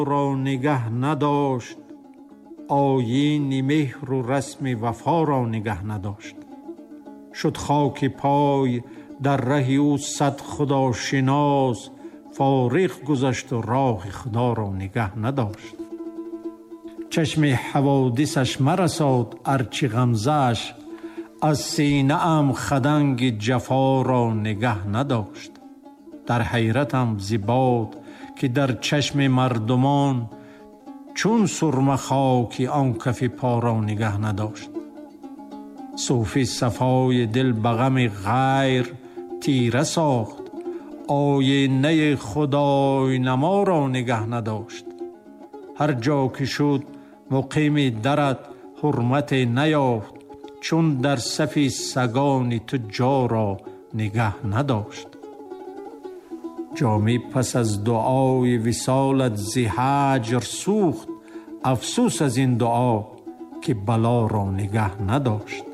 را نگه نداشت، آیین مهر و رسم وفا را نگه نداشت. شد خاک پای در ره او صد خداشناس، فارغ گذشت و راه خدا را نگه نداشت. چشم حوادثش مرساد ارچه غمزه‌اش، از سینه ام خدنگ جفا را نگه نداشت. در حیرتم ز باد که در چشم مردمان، چون سرمه خاکی آن کف پا را نگه نداشت. صوفی صفای دل به غم غیر تیره ساخت، آینه خدای نما را نگه نداشت. هر جا که شد مقیم درت حرمت نیافت، چون در صف سگان تو جا را نگه نداشت. جامی پس از دعای وصالت ز هجر سوخت، افسوس از این دعا که بلا را نگه نداشت.